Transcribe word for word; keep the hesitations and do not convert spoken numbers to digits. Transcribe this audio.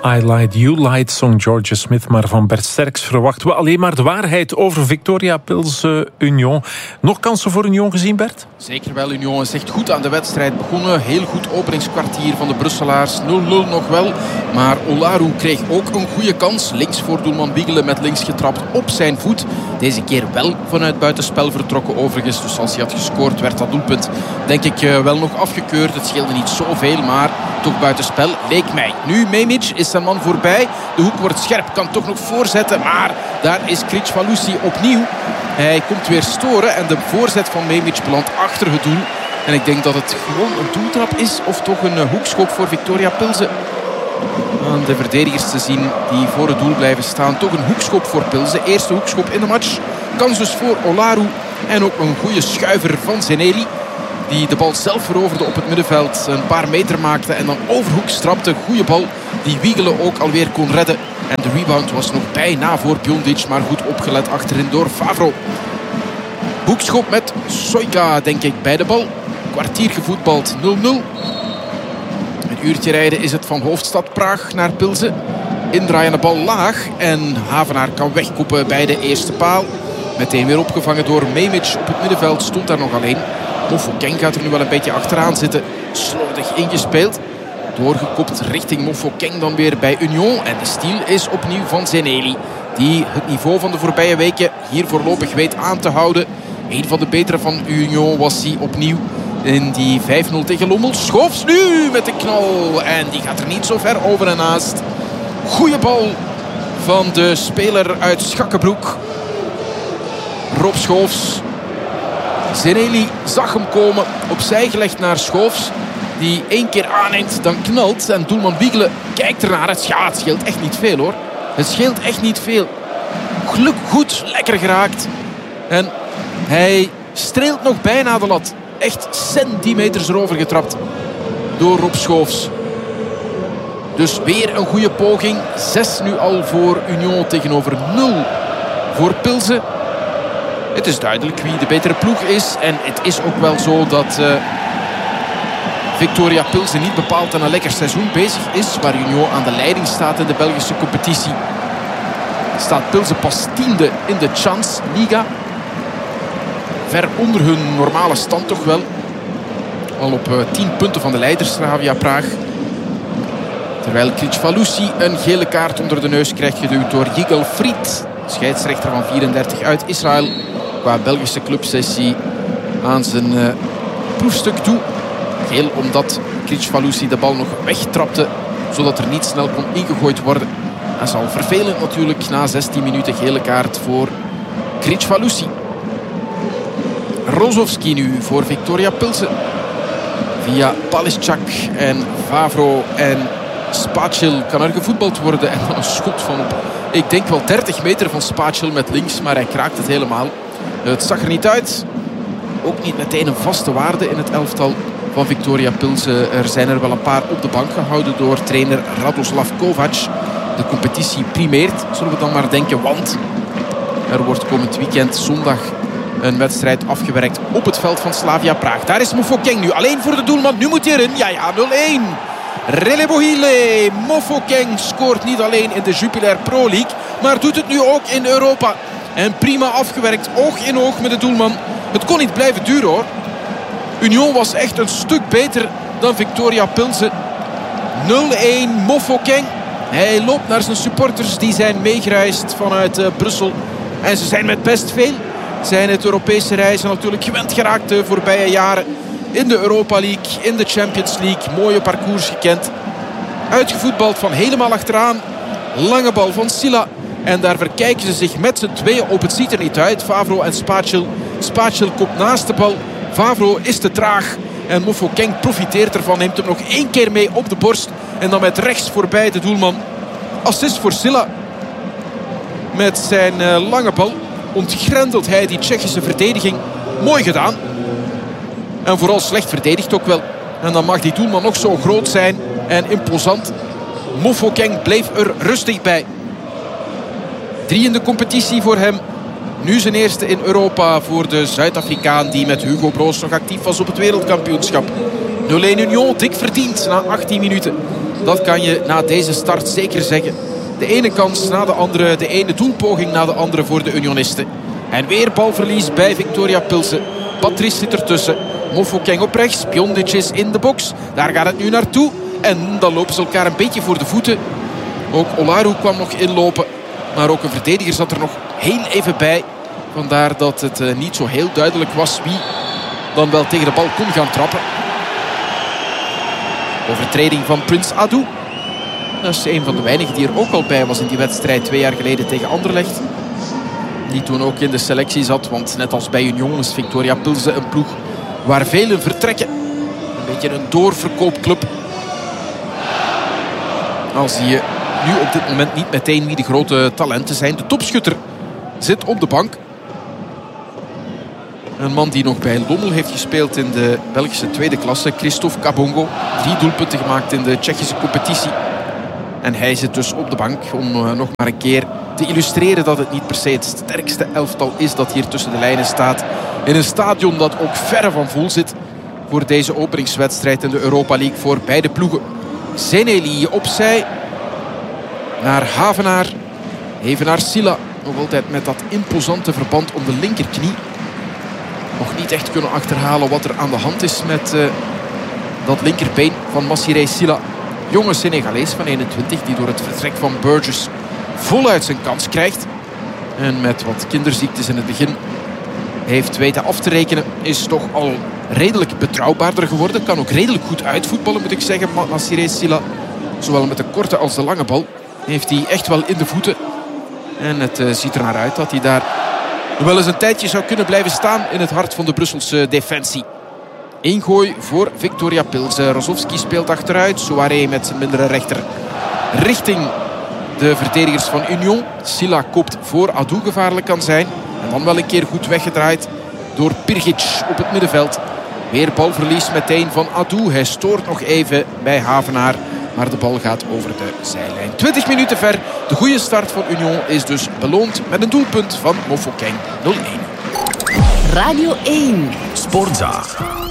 I Lied, You Lied, zong Georgia Smith. Maar van Bert Sterks verwachten we alleen maar de waarheid over Victoria Pilsen Union. Nog kansen voor Union gezien, Bert? Zeker wel. Union is echt goed aan de wedstrijd begonnen. Heel goed openingskwartier van de Brusselaars. nul nul nog wel. Maar Olaru kreeg ook een goede kans. Links voor doelman Wiegelen met links getrapt op zijn voet. Deze keer wel vanuit buitenspel vertrokken overigens. Dus als hij had gescoord werd dat doelpunt denk ik wel nog afgekeurd. Het scheelde niet zoveel, maar toch buitenspel leek mij. Nu Memic is zijn man voorbij. De hoek wordt scherp, kan toch nog voorzetten. Maar daar is Kricfalusi opnieuw. Hij komt weer storen en de voorzet van Memic belandt achter het doel. En ik denk dat het gewoon een doeltrap is of toch een hoekschop voor Victoria Pilsen. Aan de verdedigers te zien die voor het doel blijven staan. Toch een hoekschop voor Pilsen. Eerste hoekschop in de match. Kans dus voor Olaru. En ook een goede schuiver van Zeneli. Die de bal zelf veroverde op het middenveld. Een paar meter maakte en dan overhoek strapte. Goede bal die Wiegelen ook alweer kon redden. En de rebound was nog bijna voor Bjondic. Maar goed opgelet achterin door Favro. Hoekschop met Soika denk ik bij de bal. Kwartier gevoetbald, nul nul. Een uurtje rijden is het van hoofdstad Praag naar Pilsen. Indraaiende bal laag. En Havenaar kan wegkoppen bij de eerste paal. Meteen weer opgevangen door Memic op het middenveld. Stond daar nog alleen. Mofokeng gaat er nu wel een beetje achteraan zitten. Slordig ingespeeld. Doorgekopt richting Mofokeng dan weer bij Union. En de stiel is opnieuw van Zeneli. Die het niveau van de voorbije weken hier voorlopig weet aan te houden. Een van de betere van Union was hij opnieuw in die vijf nul tegen Lommel. Schoofs nu met de knal. En die gaat er niet zo ver over en naast. Goeie bal van de speler uit Schakkenbroek. Rob Schoofs. Zeneli zag hem komen. Opzij gelegd naar Schoofs. Die één keer aanneemt, dan knalt. En doelman Wiegelen kijkt ernaar. Het, ja, het scheelt echt niet veel hoor. Het scheelt echt niet veel. Geluk goed, lekker geraakt. En hij streelt nog bijna de lat. Echt centimeters erover getrapt. Door Rob Schoofs. Dus weer een goede poging. Zes nu al voor Union tegenover nul voor Pilsen. Het is duidelijk wie de betere ploeg is. En het is ook wel zo dat uh, Victoria Pilsen niet bepaald aan een lekker seizoen bezig is. Waar Union aan de leiding staat in de Belgische competitie. Staat Pilsen pas tiende in de Chance Liga. Ver onder hun normale stand toch wel. Al op uh, tien punten van de leiders Slavia Praag. Terwijl Kricfalusi een gele kaart onder de neus krijgt geduwd door Yigal Fried. Scheidsrechter van vierendertig uit Israël. Qua Belgische clubsessie aan zijn uh, proefstuk toe. Geel omdat Kricfalusi de bal nog wegtrapte. Zodat er niet snel kon ingegooid worden. Dat is al vervelend natuurlijk. Na zestien minuten gele kaart voor Kricfalusi. Rozovski nu voor Victoria Pilsen. Via Palischak en Favro en Spatschil kan er gevoetbald worden. En dan een schot van op, ik denk wel dertig meter van Spatschil met links. Maar hij kraakt het helemaal. Het zag er niet uit. Ook niet meteen een vaste waarde in het elftal van Victoria Pilsen. Er zijn er wel een paar op de bank gehouden door trainer Radoslav Kovac. De competitie primeert, zullen we dan maar denken. Want er wordt komend weekend zondag een wedstrijd afgewerkt op het veld van Slavia Praag. Daar is Mofokeng nu alleen voor de doelman. Nu moet hij erin. Ja, ja, nul één. Relebohile. Mofokeng scoort niet alleen in de Jupiler Pro League, maar doet het nu ook in Europa. En prima afgewerkt. Oog in oog met de doelman. Het kon niet blijven duren hoor. Union was echt een stuk beter dan Victoria Pilsen. nul één Mofokeng. Hij loopt naar zijn supporters. Die zijn meegereisd vanuit uh, Brussel. En ze zijn met best veel. Zijn het Europese reizen natuurlijk gewend geraakt de voorbije jaren. In de Europa League, in de Champions League. Mooie parcours gekend. Uitgevoetbald van helemaal achteraan. Lange bal van Silla. En daar verkijken ze zich met z'n tweeën op. Het ziet er niet uit. Favro en Spatschil. Spatschil komt naast de bal. Favro is te traag. En Mofokeng profiteert ervan. Neemt hem nog één keer mee op de borst. En dan met rechts voorbij de doelman. Assist voor Silla. Met zijn uh, lange bal ontgrendelt hij die Tsjechische verdediging. Mooi gedaan. En vooral slecht verdedigd ook wel. En dan mag die doelman nog zo groot zijn en imposant. Mofokeng bleef er rustig bij. Drie in de competitie voor hem. Nu zijn eerste in Europa voor de Zuid-Afrikaan die met Hugo Broos nog actief was op het wereldkampioenschap. nul één Union, dik verdiend na achttien minuten. Dat kan je na deze start zeker zeggen. De ene kans na de andere, de ene doelpoging na de andere voor de Unionisten. En weer balverlies bij Viktoria Pilsen. Patrice zit ertussen. Mofokeng op rechts. Piondic is in de box. Daar gaat het nu naartoe. En dan lopen ze elkaar een beetje voor de voeten. Ook Olaru kwam nog inlopen. Maar ook een verdediger zat er nog heel even bij. Vandaar dat het uh, niet zo heel duidelijk was wie dan wel tegen de bal kon gaan trappen. Overtreding van Prince Adu. Dat is een van de weinigen die er ook al bij was in die wedstrijd twee jaar geleden tegen Anderlecht. Die toen ook in de selectie zat. Want net als bij Union is Viktoria Pilsen een ploeg waar velen vertrekken. Een beetje een doorverkoopclub. Al zie je nu op dit moment niet meteen wie de grote talenten zijn. De topschutter zit op de bank. Een man die nog bij Lommel heeft gespeeld in de Belgische tweede klasse. Christophe Kabongo. Drie doelpunten gemaakt in de Tsjechische competitie. En hij zit dus op de bank om uh, nog maar een keer te illustreren dat het niet per se het sterkste elftal is dat hier tussen de lijnen staat. In een stadion dat ook verre van vol zit voor deze openingswedstrijd in de Europa League voor beide ploegen. Zeneli opzij naar Havenaar. Havenaar Silla nog altijd met dat imposante verband om de linkerknie. Nog niet echt kunnen achterhalen wat er aan de hand is met uh, dat linkerbeen van Massiré Silla. Jonge Senegalees van eenentwintig die door het vertrek van Burgess voluit zijn kans krijgt. En met wat kinderziektes in het begin heeft weten af te rekenen. Is toch al redelijk betrouwbaarder geworden. Kan ook redelijk goed uitvoetballen, moet ik zeggen. Massiré Silla, zowel met de korte als de lange bal, heeft hij echt wel in de voeten. En het uh, ziet er naar uit dat hij daar nog wel eens een tijdje zou kunnen blijven staan in het hart van de Brusselse defensie. Ingooi voor Viktoria Pilsen. Rozovski speelt achteruit. Souaré met zijn mindere rechter richting de verdedigers van Union. Silla koopt voor Adu gevaarlijk kan zijn. En dan wel een keer goed weggedraaid door Pirgic op het middenveld. Weer balverlies meteen van Adu. Hij stoort nog even bij Havenaar. Maar de bal gaat over de zijlijn. twintig minuten ver. De goede start van Union is dus beloond met een doelpunt van Mofokeng. nul één. Radio één. Sportzaag.